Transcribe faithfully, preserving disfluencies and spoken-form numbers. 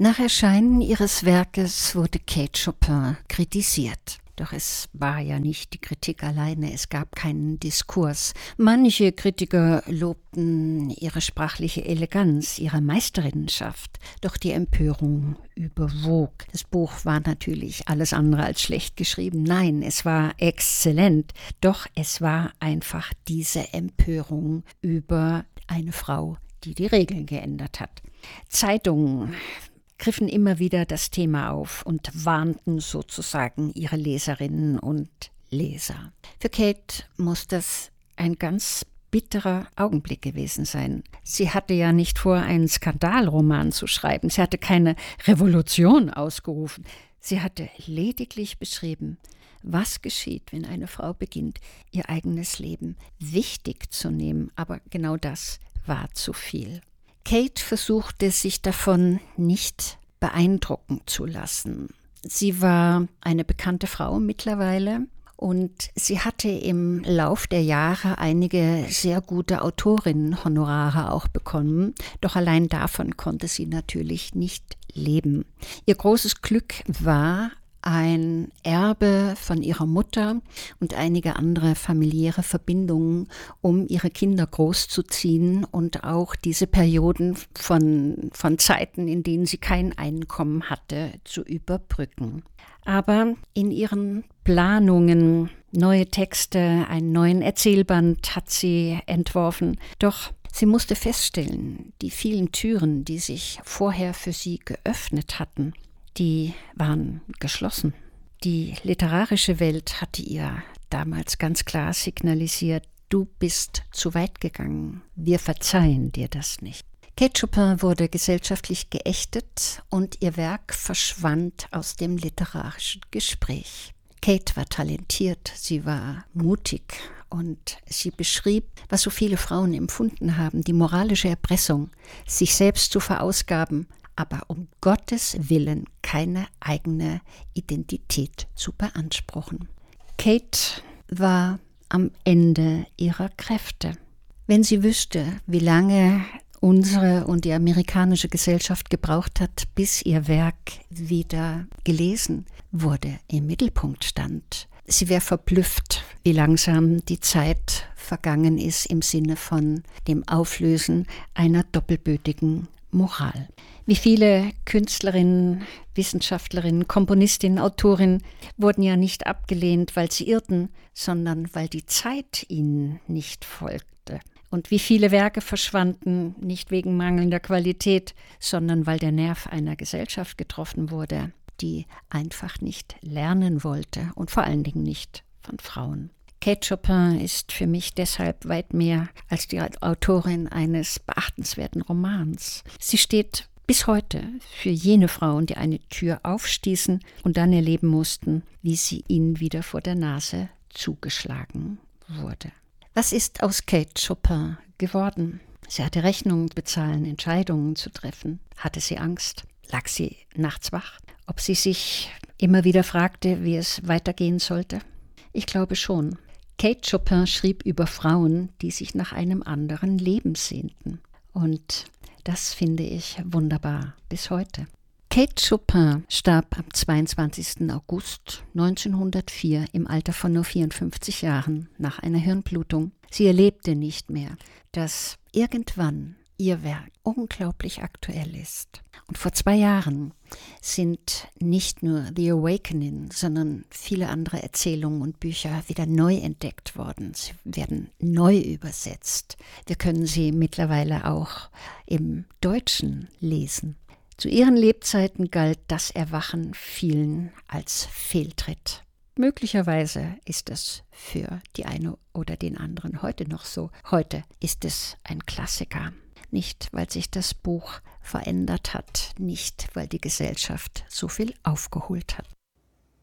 Nach Erscheinen ihres Werkes wurde Kate Chopin kritisiert. Doch es war ja nicht die Kritik alleine, es gab keinen Diskurs. Manche Kritiker lobten ihre sprachliche Eleganz, ihre Meisterinnenschaft, doch die Empörung überwog. Das Buch war natürlich alles andere als schlecht geschrieben. Nein, es war exzellent, doch es war einfach diese Empörung über eine Frau, die die Regeln geändert hat. Zeitungen griffen immer wieder das Thema auf und warnten sozusagen ihre Leserinnen und Leser. Für Kate muss das ein ganz bitterer Augenblick gewesen sein. Sie hatte ja nicht vor, einen Skandalroman zu schreiben. Sie hatte keine Revolution ausgerufen. Sie hatte lediglich beschrieben, was geschieht, wenn eine Frau beginnt, ihr eigenes Leben wichtig zu nehmen. Aber genau das war zu viel. Kate versuchte, sich davon nicht beeindrucken zu lassen. Sie war eine bekannte Frau mittlerweile und sie hatte im Lauf der Jahre einige sehr gute Autorinnenhonorare auch bekommen. Doch allein davon konnte sie natürlich nicht leben. Ihr großes Glück war ein Erbe von ihrer Mutter und einige andere familiäre Verbindungen, um ihre Kinder großzuziehen und auch diese Perioden von, von Zeiten, in denen sie kein Einkommen hatte, zu überbrücken. Aber in ihren Planungen, neue Texte, einen neuen Erzählband hat sie entworfen. Doch sie musste feststellen, die vielen Türen, die sich vorher für sie geöffnet hatten, die waren geschlossen. Die literarische Welt hatte ihr damals ganz klar signalisiert, du bist zu weit gegangen, wir verzeihen dir das nicht. Kate Chopin wurde gesellschaftlich geächtet und ihr Werk verschwand aus dem literarischen Gespräch. Kate war talentiert, sie war mutig und sie beschrieb, was so viele Frauen empfunden haben, die moralische Erpressung, sich selbst zu verausgaben, aber um Gottes Willen keine eigene Identität zu beanspruchen. Kate war am Ende ihrer Kräfte. Wenn sie wüsste, wie lange unsere und die amerikanische Gesellschaft gebraucht hat, bis ihr Werk wieder gelesen wurde, im Mittelpunkt stand. Sie wäre verblüfft, wie langsam die Zeit vergangen ist im Sinne von dem Auflösen einer doppelbötigen Moral. Wie viele Künstlerinnen, Wissenschaftlerinnen, Komponistinnen, Autorinnen wurden ja nicht abgelehnt, weil sie irrten, sondern weil die Zeit ihnen nicht folgte. Und wie viele Werke verschwanden, nicht wegen mangelnder Qualität, sondern weil der Nerv einer Gesellschaft getroffen wurde, die einfach nicht lernen wollte und vor allen Dingen nicht von Frauen. Kate Chopin ist für mich deshalb weit mehr als die Autorin eines beachtenswerten Romans. Sie steht bis heute für jene Frauen, die eine Tür aufstießen und dann erleben mussten, wie sie ihnen wieder vor der Nase zugeschlagen wurde. Was ist aus Kate Chopin geworden? Sie hatte Rechnungen zu bezahlen, Entscheidungen zu treffen. Hatte sie Angst? Lag sie nachts wach? Ob sie sich immer wieder fragte, wie es weitergehen sollte? Ich glaube schon. Kate Chopin schrieb über Frauen, die sich nach einem anderen Leben sehnten. Und das finde ich wunderbar bis heute. Kate Chopin starb am zweiundzwanzigsten August neunzehnhundertvier im Alter von nur vierundfünfzig Jahren nach einer Hirnblutung. Sie erlebte nicht mehr, dass irgendwann ihr Werk unglaublich aktuell ist. Und vor zwei Jahren sind nicht nur The Awakening, sondern viele andere Erzählungen und Bücher wieder neu entdeckt worden. Sie werden neu übersetzt. Wir können sie mittlerweile auch im Deutschen lesen. Zu ihren Lebzeiten galt das Erwachen vielen als Fehltritt. Möglicherweise ist es für die eine oder den anderen heute noch so. Heute ist es ein Klassiker. Nicht, weil sich das Buch verändert hat, nicht, weil die Gesellschaft so viel aufgeholt hat.